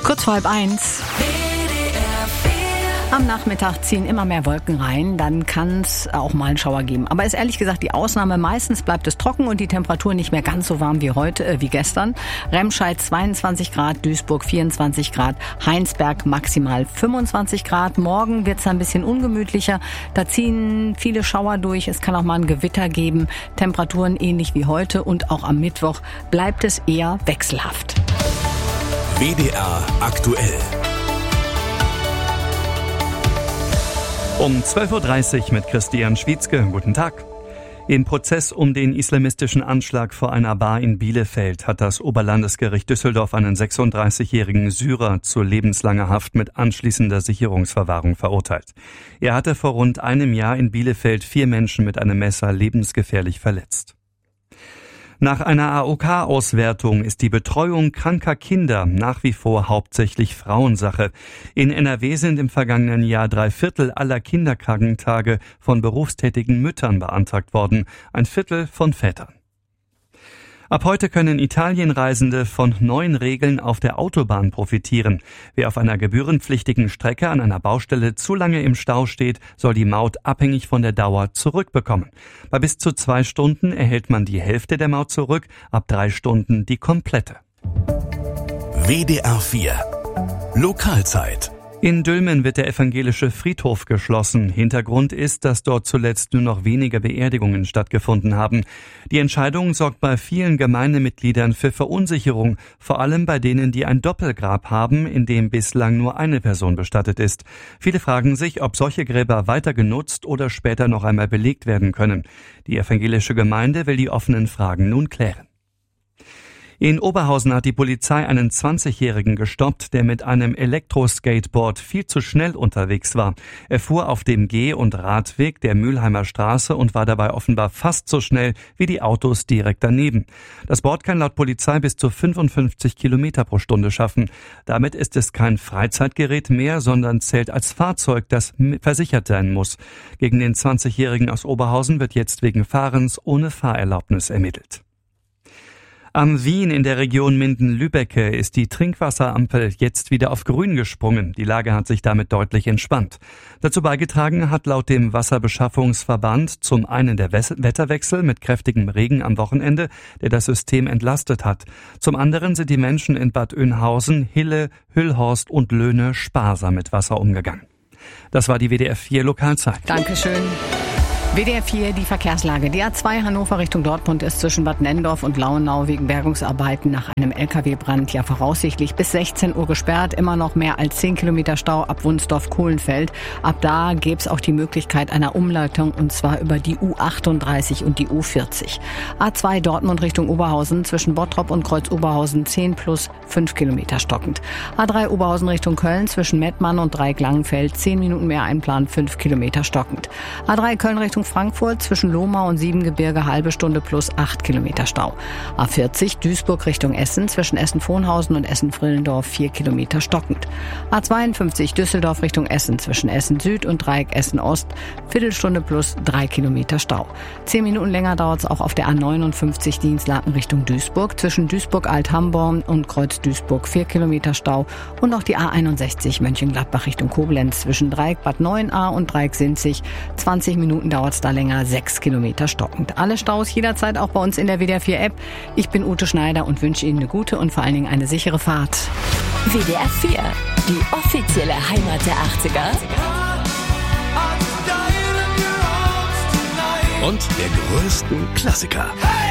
Kurz vor 12:30. Am Nachmittag ziehen immer mehr Wolken rein, dann kann es auch mal einen Schauer geben. Aber ist ehrlich gesagt die Ausnahme. Meistens bleibt es trocken und die Temperatur nicht mehr ganz so warm wie heute, wie gestern. Remscheid 22 Grad, Duisburg 24 Grad, Heinsberg maximal 25 Grad. Morgen wird es ein bisschen ungemütlicher. Da ziehen viele Schauer durch. Es kann auch mal ein Gewitter geben. Temperaturen ähnlich wie heute und auch am Mittwoch bleibt es eher wechselhaft. WDR aktuell. Um 12:30 Uhr mit Christian Schwietzke. Guten Tag. Im Prozess um den islamistischen Anschlag vor einer Bar in Bielefeld hat das Oberlandesgericht Düsseldorf einen 36-jährigen Syrer zu lebenslanger Haft mit anschließender Sicherungsverwahrung verurteilt. Er hatte vor rund einem Jahr in Bielefeld 4 Menschen mit einem Messer lebensgefährlich verletzt. Nach einer AOK-Auswertung ist die Betreuung kranker Kinder nach wie vor hauptsächlich Frauensache. In NRW sind im vergangenen Jahr 3/4 aller Kinderkrankentage von berufstätigen Müttern beantragt worden, 1/4 von Vätern. Ab heute können Italienreisende von neuen Regeln auf der Autobahn profitieren. Wer auf einer gebührenpflichtigen Strecke an einer Baustelle zu lange im Stau steht, soll die Maut abhängig von der Dauer zurückbekommen. Bei bis zu 2 Stunden erhält man die Hälfte der Maut zurück, ab 3 Stunden die komplette. WDR 4 Lokalzeit. In Dülmen wird der evangelische Friedhof geschlossen. Hintergrund ist, dass dort zuletzt nur noch wenige Beerdigungen stattgefunden haben. Die Entscheidung sorgt bei vielen Gemeindemitgliedern für Verunsicherung, vor allem bei denen, die ein Doppelgrab haben, in dem bislang nur eine Person bestattet ist. Viele fragen sich, ob solche Gräber weiter genutzt oder später noch einmal belegt werden können. Die evangelische Gemeinde will die offenen Fragen nun klären. In Oberhausen hat die Polizei einen 20-Jährigen gestoppt, der mit einem Elektroskateboard viel zu schnell unterwegs war. Er fuhr auf dem Geh- und Radweg der Mülheimer Straße und war dabei offenbar fast so schnell wie die Autos direkt daneben. Das Board kann laut Polizei bis zu 55 Kilometer pro Stunde schaffen. Damit ist es kein Freizeitgerät mehr, sondern zählt als Fahrzeug, das versichert sein muss. Gegen den 20-Jährigen aus Oberhausen wird jetzt wegen Fahrens ohne Fahrerlaubnis ermittelt. Am Wien in der Region Minden-Lübbecke ist die Trinkwasserampel jetzt wieder auf grün gesprungen. Die Lage hat sich damit deutlich entspannt. Dazu beigetragen hat laut dem Wasserbeschaffungsverband zum einen der Wetterwechsel mit kräftigem Regen am Wochenende, der das System entlastet hat. Zum anderen sind die Menschen in Bad Oeynhausen, Hille, Hüllhorst und Löhne sparsam mit Wasser umgegangen. Das war die WDR 4 Lokalzeit. Dankeschön. WDR 4, die Verkehrslage. Die A2 Hannover Richtung Dortmund ist zwischen Bad Nenndorf und Lauenau wegen Bergungsarbeiten nach einem LKW-Brand ja voraussichtlich bis 16 Uhr gesperrt. Immer noch mehr als 10 Kilometer Stau ab Wunsdorf-Kohlenfeld. Ab da gäbe es auch die Möglichkeit einer Umleitung und zwar über die U38 und die U40. A2 Dortmund Richtung Oberhausen zwischen Bottrop und Kreuz Oberhausen 10 plus 5 Kilometer stockend. A3 Oberhausen Richtung Köln zwischen Mettmann und Dreieck-Langenfeld 10 Minuten mehr einplanen, 5 Kilometer stockend. A3 Köln Richtung Frankfurt zwischen Lohmau und Siebengebirge halbe Stunde plus 8 Kilometer Stau. A40 Duisburg Richtung Essen zwischen Essen-Vohnhausen und Essen-Frillendorf 4 Kilometer stockend. A52 Düsseldorf Richtung Essen zwischen Essen Süd und Dreieck Essen Ost Viertelstunde plus 3 Kilometer Stau. 10 Minuten länger dauert es auch auf der A59 Dienstlaken Richtung Duisburg zwischen Duisburg-Alt-Hamborn und Kreuz Duisburg 4 Kilometer Stau und auch die A61 Mönchengladbach Richtung Koblenz zwischen Dreieck Bad Neuenahr und Dreieck Sinzig 20 Minuten dauert da länger, 6 Kilometer stockend. Alle Staus jederzeit auch bei uns in der WDR 4 App. Ich bin Ute Schneider und wünsche Ihnen eine gute und vor allen Dingen eine sichere Fahrt. WDR 4, die offizielle Heimat der 80er. Und der größten Klassiker.